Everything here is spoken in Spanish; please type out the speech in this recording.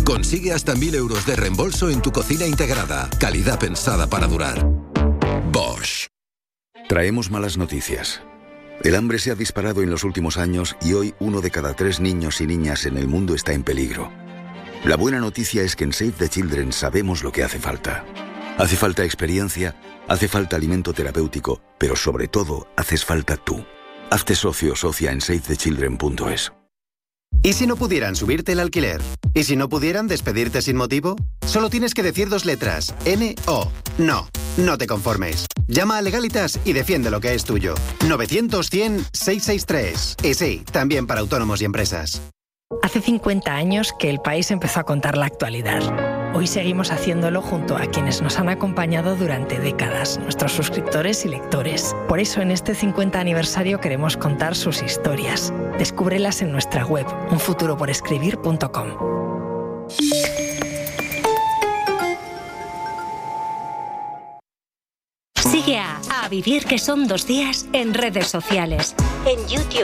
Consigue hasta 1.000 euros de reembolso en tu cocina integrada. Calidad pensada para durar. Bosch. Traemos malas noticias. El hambre se ha disparado en los últimos años y hoy 1 de cada 3 niños y niñas en el mundo está en peligro. La buena noticia es que en Save the Children sabemos lo que hace falta. Hace falta experiencia, hace falta alimento terapéutico, pero sobre todo haces falta tú. Hazte socio o socia en savethechildren.es. ¿Y si no pudieran subirte el alquiler? ¿Y si no pudieran despedirte sin motivo? Solo tienes que decir 2 letras. N-O. No. No te conformes. Llama a Legalitas y defiende lo que es tuyo. 900-100-663. Y sí, también para autónomos y empresas. Hace 50 años que El País empezó a contar la actualidad. Hoy seguimos haciéndolo junto a quienes nos han acompañado durante décadas, nuestros suscriptores y lectores. Por eso en este 50 aniversario queremos contar sus historias. Descúbrelas en nuestra web, unfuturoporescribir.com. Sigue a Vivir, que son 2 días, en redes sociales. En YouTube.